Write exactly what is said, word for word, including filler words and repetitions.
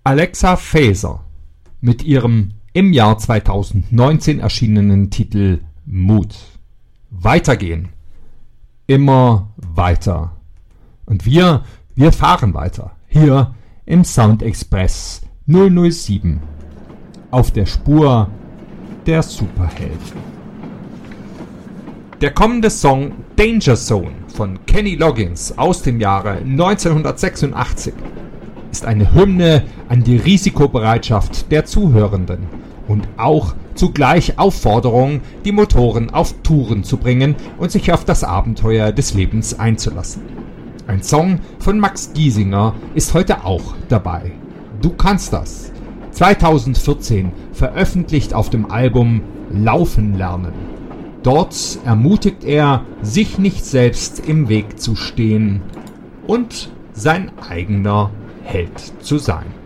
Alexa Faeser mit ihrem im Jahr zweitausendneunzehn erschienenen Titel Mut. Weitergehen. Immer weiter. Und wir, wir fahren weiter. Hier im Sound Express null null sieben. Auf der Spur der Superhelden. Der kommende Song Danger Zone von Kenny Loggins aus dem Jahre neunzehnhundertsechsundachtzig ist eine Hymne an die Risikobereitschaft der Zuhörenden und auch zugleich Aufforderung, die Motoren auf Touren zu bringen und sich auf das Abenteuer des Lebens einzulassen. Ein Song von Max Giesinger ist heute auch dabei. Du kannst das. zweitausendvierzehn veröffentlicht auf dem Album Laufen lernen. Dort ermutigt er, sich nicht selbst im Weg zu stehen und sein eigener Held zu sein.